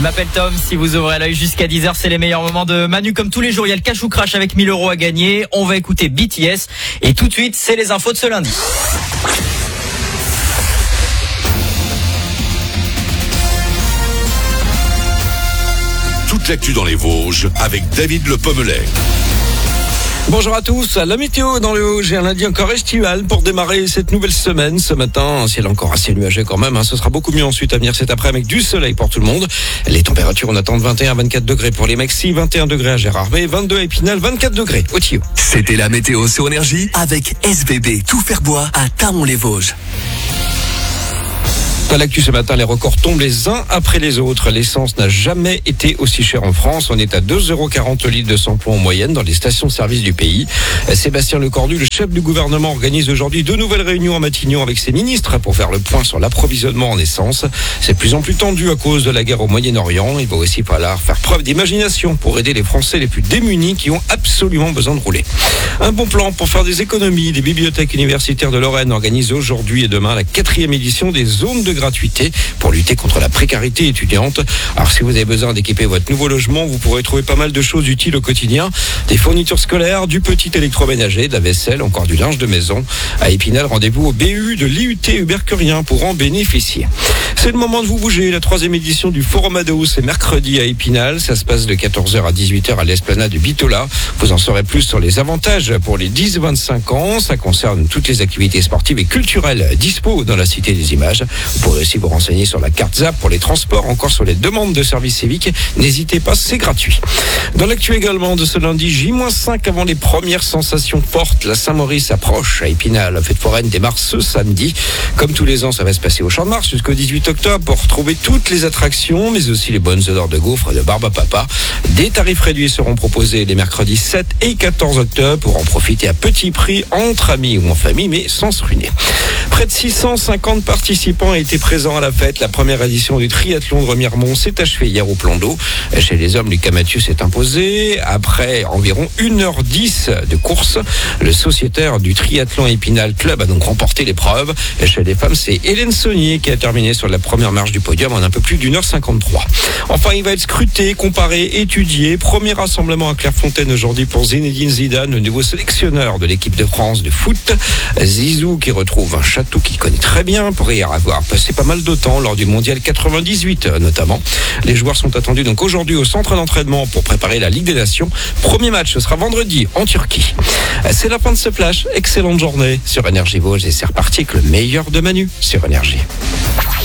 m'appelle Tom, si vous ouvrez l'œil jusqu'à 10h, c'est les meilleurs moments de Manu. Comme tous les jours, il y a le cash ou crash avec 1000 € à gagner. On va écouter BTS et tout de suite, c'est les infos de ce lundi. Toute l'actu dans les Vosges avec David Le Pommelet. Bonjour à tous, la météo dans le Vosges, un lundi encore estival pour démarrer cette nouvelle semaine. Ce matin, un ciel encore assez nuageux quand même, ce sera beaucoup mieux ensuite à venir cet après-midi avec du soleil pour tout le monde. Les températures, on attend de 21 à 24 degrés pour les Maxi, 21 degrés à Gérardmer, 22 à Épinal, 24 degrés au Thio. C'était la météo sur Énergie avec SBB Tout Faire Bois à Taon-les-Vosges. Dans l'actu ce matin, les records tombent les uns après les autres. L'essence n'a jamais été aussi chère en France. On est à 2,40 € le litre de samplon en moyenne dans les stations-service du pays. Sébastien Lecornu, le chef du gouvernement, organise aujourd'hui 2 nouvelles réunions à Matignon avec ses ministres pour faire le point sur l'approvisionnement en essence. C'est de plus en plus tendu à cause de la guerre au Moyen-Orient. Il va aussi falloir faire preuve d'imagination pour aider les Français les plus démunis qui ont absolument besoin de rouler. Un bon plan pour faire des économies. Les bibliothèques universitaires de Lorraine organisent aujourd'hui et demain la 4e édition des zones de gratuité pour lutter contre la précarité étudiante. Alors si vous avez besoin d'équiper votre nouveau logement, vous pourrez trouver pas mal de choses utiles au quotidien. Des fournitures scolaires, du petit électroménager, de la vaisselle, encore du linge de maison. À Épinal, rendez-vous au BU de l'IUT Hubert-Curien pour en bénéficier. C'est le moment de vous bouger. La 3e édition du Forum Ado, c'est mercredi à Épinal. Ça se passe de 14h à 18h à l'esplanade de Bitola. Vous en saurez plus sur les avantages pour les 10-25 ans. Ça concerne toutes les activités sportives et culturelles dispo dans la Cité des Images. Vous pourrez aussi vous renseigner sur la carte ZAP pour les transports, encore sur les demandes de services civiques. N'hésitez pas, c'est gratuit. Dans l'actu également de ce lundi, J-5 avant les premières sensations fortes. La Saint-Maurice approche à Épinal. La fête foraine démarre ce samedi. Comme tous les ans, ça va se passer au Champ de Mars jusqu'au 18 octobre pour retrouver toutes les attractions, mais aussi les bonnes odeurs de gaufres et de barbe à papa. Des tarifs réduits seront proposés les mercredis 7 et 14 octobre pour en profiter à petit prix entre amis ou en famille, mais sans se ruiner. Près de 650 participants étaient présents à la fête. La première édition du triathlon de Remiremont s'est achevée hier au plan d'eau. Chez les hommes, Lucas Mathieu s'est imposé. Après environ 1h10 de course, le sociétaire du triathlon Épinal Club a donc remporté l'épreuve. Chez les femmes, c'est Hélène Saunier qui a terminé sur la première marche du podium en un peu plus d'1h53. Enfin, il va être scruté, comparé, étudié. Premier rassemblement à Clairefontaine aujourd'hui pour Zinedine Zidane, le nouveau sélectionneur de l'équipe de France de foot. Zizou qui retrouve un château qu'il connaît très bien pour y avoir passé pas mal de temps lors du mondial 98 notamment. Les joueurs sont attendus donc aujourd'hui au centre d'entraînement pour préparer la Ligue des Nations. Premier match, ce sera vendredi en Turquie. C'est la fin de ce flash. Excellente journée sur Énergie Vosges et c'est reparti avec le meilleur de Manu sur Énergie.